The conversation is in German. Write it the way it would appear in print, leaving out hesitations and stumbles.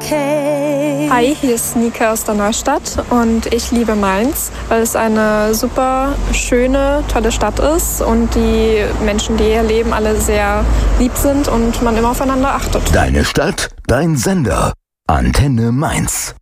okay. Hi, hier ist Nika aus der Neustadt und ich liebe Mainz, weil es eine super schöne, tolle Stadt ist und die Menschen, die hier leben, alle sehr lieb sind und man immer aufeinander achtet. Deine Stadt, dein Sender. Antenne Mainz.